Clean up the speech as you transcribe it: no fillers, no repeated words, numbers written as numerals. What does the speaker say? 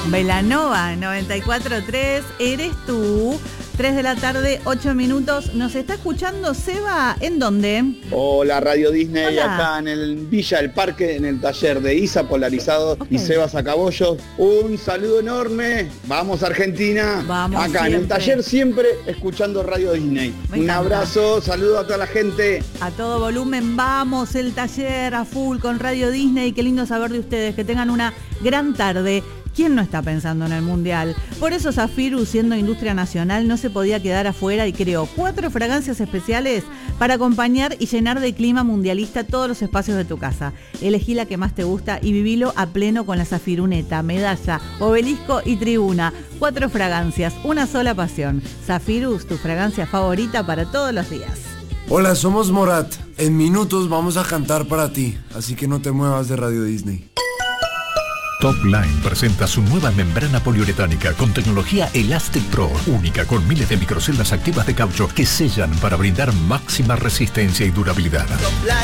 Belanova 94.3, eres tú. 3 de la tarde, 8 minutos. ¿Nos está escuchando Seba? ¿En dónde? Hola, Radio Disney. Hola. Acá en el Villa del Parque, en el taller de Isa Polarizado y Seba Sacabollos. Un saludo enorme. Vamos Argentina. Vamos acá siempre. en el taller siempre escuchando Radio Disney. Me Un encanta. abrazo, saludo a toda la gente. A todo volumen, vamos, el taller a full con Radio Disney. Qué lindo saber de ustedes, que tengan una gran tarde. ¿Quién no está pensando en el Mundial? Por eso Safiru, siendo industria nacional, no se podía quedar afuera y creó 4 fragancias especiales para acompañar y llenar de clima mundialista todos los espacios de tu casa. Elegí la que más te gusta y vivilo a pleno con la Zafiruneta, Medalla, Obelisco y Tribuna. 4 fragancias, una sola pasión. Zafirus, tu fragancia favorita para todos los días. Hola, somos Morat. En minutos vamos a cantar para ti, así que no te muevas de Radio Disney. Top Line presenta su nueva membrana poliuretánica con tecnología Elastic Pro, única con miles de microceldas activas de caucho que sellan para brindar máxima resistencia y durabilidad.